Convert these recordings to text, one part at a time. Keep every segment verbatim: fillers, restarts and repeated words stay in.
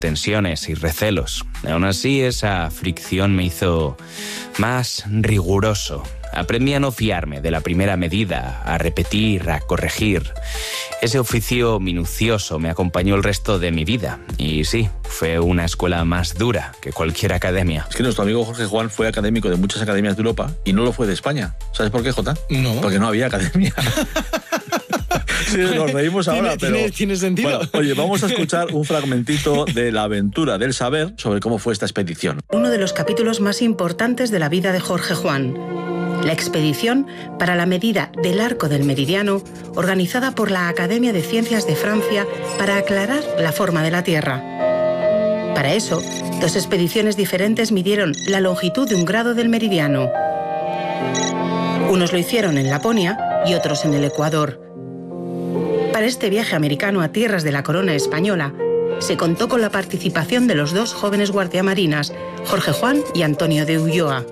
tensiones y recelos. Aún así, esa fricción me hizo más riguroso. Aprendí a no fiarme de la primera medida, a repetir, a corregir. Ese oficio minucioso me acompañó el resto de mi vida. Y sí, fue una escuela más dura que cualquier academia. Es que nuestro amigo Jorge Juan fue académico de muchas academias de Europa y no lo fue de España. ¿Sabes por qué, Jota? No. Porque no había academia. Sí, nos reímos ahora, ¿Tiene, pero... ¿Tiene, tiene sentido? Bueno, oye, vamos a escuchar un fragmentito de La aventura del saber sobre cómo fue esta expedición. Uno de los capítulos más importantes de la vida de Jorge Juan. La expedición para la medida del arco del meridiano, organizada por la Academia de Ciencias de Francia para aclarar la forma de la Tierra. Para eso, dos expediciones diferentes midieron la longitud de un grado del meridiano. Unos lo hicieron en Laponia y otros en el Ecuador. Para este viaje americano a tierras de la corona española, se contó con la participación de los dos jóvenes guardiamarinas, Jorge Juan y Antonio de Ulloa.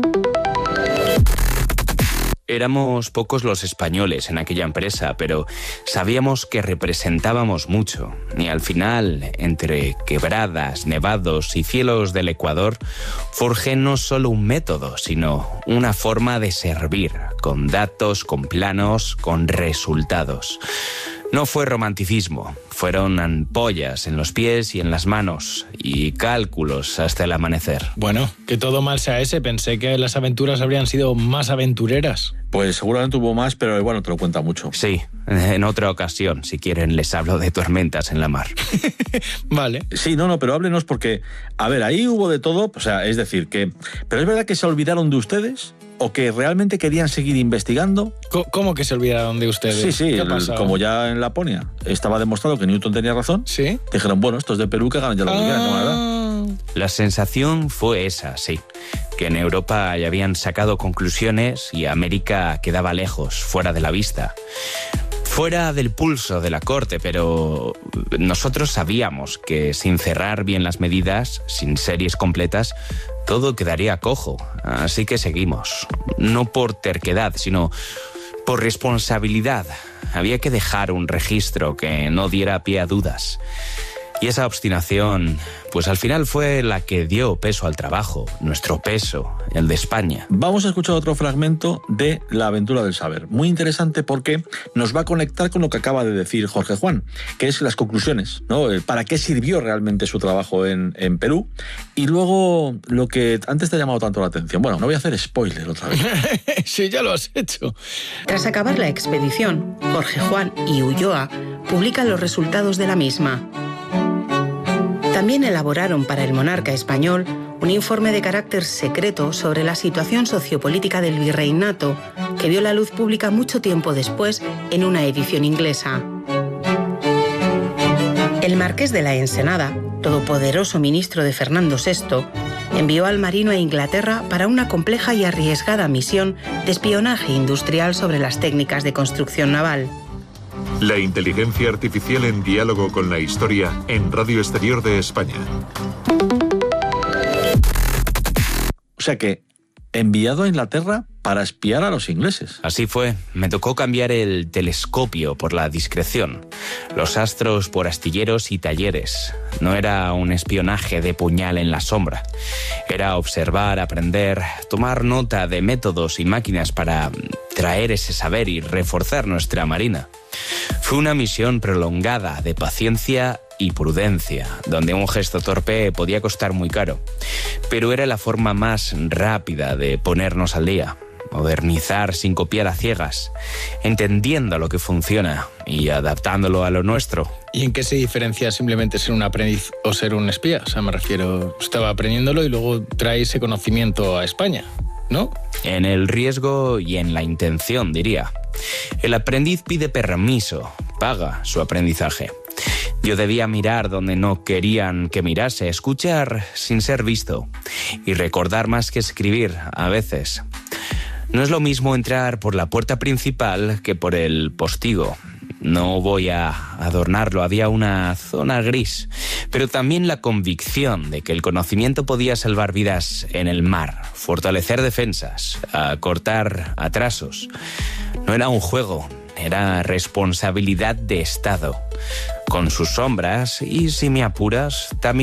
Éramos pocos los españoles en aquella empresa, pero sabíamos que representábamos mucho. Y al final, entre quebradas, nevados y cielos del Ecuador, forjé no solo un método, sino una forma de servir, con datos, con planos, con resultados. No fue romanticismo, fueron ampollas en los pies y en las manos, y cálculos hasta el amanecer. Bueno, que todo mal sea ese, pensé que las aventuras habrían sido más aventureras. Pues seguramente hubo más, pero bueno, te lo cuenta mucho. Sí, en otra ocasión, si quieren, les hablo de tormentas en la mar. Vale. Sí, no, no, pero háblenos porque, a ver, ahí hubo de todo, o sea, es decir, que... ¿Pero es verdad que se olvidaron de ustedes? ¿O que realmente querían seguir investigando? ¿Cómo que se olvidaron de ustedes? Sí, sí, ¿Qué el, pasaba? como ya en Laponia estaba demostrado que Newton tenía razón, ¿Sí? dijeron, bueno, estos de Perú que ganan ya lo que ah... quieran, ¿no, verdad? La sensación fue esa, sí, que en Europa ya habían sacado conclusiones y América quedaba lejos, fuera de la vista. Fuera del pulso de la corte, pero nosotros sabíamos que sin cerrar bien las medidas, sin series completas, todo quedaría cojo. Así que seguimos. No por terquedad, sino por responsabilidad. Había que dejar un registro que no diera pie a dudas. Y esa obstinación, pues al final fue la que dio peso al trabajo, nuestro peso, el de España. Vamos a escuchar otro fragmento de La aventura del saber. Muy interesante porque nos va a conectar con lo que acaba de decir Jorge Juan, que es las conclusiones, ¿no? Para qué sirvió realmente su trabajo en, en Perú. Y luego lo que antes te ha llamado tanto la atención. Bueno, no voy a hacer spoiler otra vez. Sí, ya lo has hecho. Tras acabar la expedición, Jorge Juan y Ulloa publican los resultados de la misma. También elaboraron para el monarca español un informe de carácter secreto sobre la situación sociopolítica del virreinato, que vio la luz pública mucho tiempo después en una edición inglesa. El marqués de la Ensenada, todopoderoso ministro de Fernando sexto, envió al marino a Inglaterra para una compleja y arriesgada misión de espionaje industrial sobre las técnicas de construcción naval. La inteligencia artificial en diálogo con la historia en Radio Exterior de España. O sea que, enviado a Inglaterra para espiar a los ingleses. Así fue. Me tocó cambiar el telescopio por la discreción, los astros por astilleros y talleres. No era un espionaje de puñal en la sombra. Era observar, aprender, tomar nota de métodos y máquinas para traer ese saber y reforzar nuestra marina. Fue una misión prolongada de paciencia y prudencia, donde un gesto torpe podía costar muy caro. Pero era la forma más rápida de ponernos al día. Modernizar sin copiar a ciegas, entendiendo lo que funciona y adaptándolo a lo nuestro. ¿Y en qué se diferencia simplemente ser un aprendiz o ser un espía? O sea, me refiero, estaba aprendiéndolo y luego trae ese conocimiento a España, ¿no? En el riesgo y en la intención, diría. El aprendiz pide permiso, paga su aprendizaje. Yo debía mirar donde no querían que mirase, escuchar sin ser visto y recordar más que escribir a veces. No es lo mismo entrar por la puerta principal que por el postigo. No voy a adornarlo, había una zona gris, pero también la convicción de que el conocimiento podía salvar vidas en el mar, fortalecer defensas, acortar atrasos. No era un juego, era responsabilidad de Estado, con sus sombras y, si me apuras, también